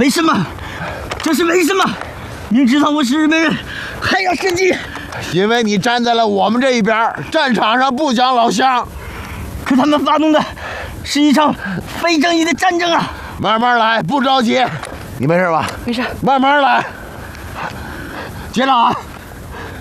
为什么？这是为什么？明知道我是日本人，还要射击？ 因为你站在了我们这一边，战场上不讲老乡。 可他们发动的是一场非正义的战争啊！ 慢慢来，不着急。你没事吧？ 没事。 慢慢来。接着啊！